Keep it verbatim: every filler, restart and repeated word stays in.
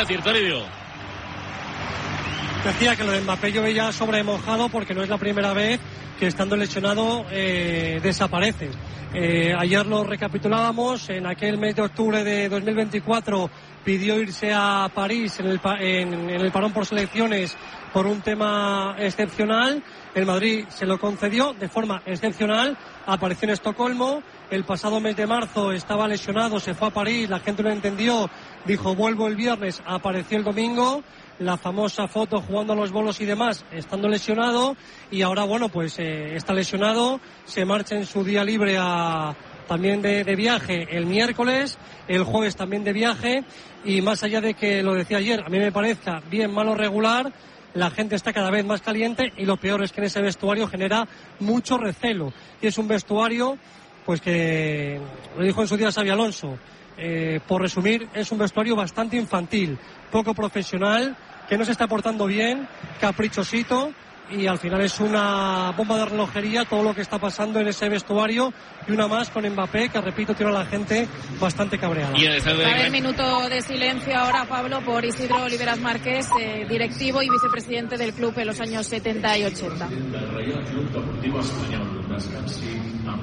cierto, Livio. Decía que lo de Mbappé yo veía sobremojado porque no es la primera vez que estando lesionado eh, desaparece. Eh, ayer lo recapitulábamos, en aquel mes de octubre de dos mil veinticuatro pidió irse a París en el, en, en el parón por selecciones por un tema excepcional. El Madrid se lo concedió de forma excepcional, apareció en Estocolmo. El pasado mes de marzo estaba lesionado, se fue a París, la gente lo entendió, dijo vuelvo el viernes, apareció el domingo. La famosa foto jugando a los bolos y demás, estando lesionado, y ahora bueno pues eh, está lesionado, se marcha en su día libre a, también de, de viaje el miércoles, el jueves también de viaje, y más allá de que lo decía ayer, a mí me parezca bien, malo, regular, la gente está cada vez más caliente y lo peor es que en ese vestuario genera mucho recelo, y es un vestuario pues que, lo dijo en su día Xabi Alonso, Eh, por resumir, es un vestuario bastante infantil, poco profesional, que no se está portando bien, caprichosito, y al final es una bomba de relojería todo lo que está pasando en ese vestuario, y una más con Mbappé, que repito, tiene a la gente bastante cabreada. Y el estadio de... Va a haber minuto de silencio ahora, Pablo, por Isidro Oliveras Márquez, eh, directivo y vicepresidente del club en los años setenta y ochenta.